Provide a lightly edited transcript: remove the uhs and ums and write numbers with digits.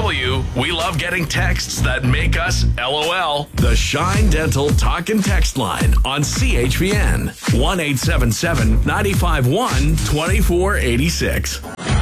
you, we love getting texts that make us LOL. The Shine Dental Talk and Text line on CHPN 1-877-951-2486.